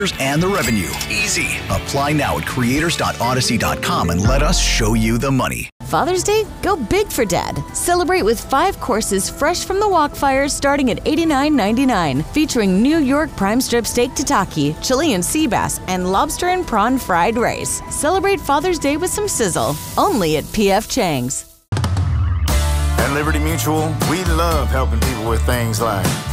and the revenue. Easy. Apply now at creators.odyssey.com and let us show you the money. Father's Day? Go big for Dad. Celebrate with 5 courses fresh from the wok fire starting at $89.99, featuring New York prime strip steak tataki, Chilean sea bass, and lobster and prawn fried rice. Celebrate Father's Day with some sizzle, only at P.F. Chang's. At Liberty Mutual, we love helping people with things like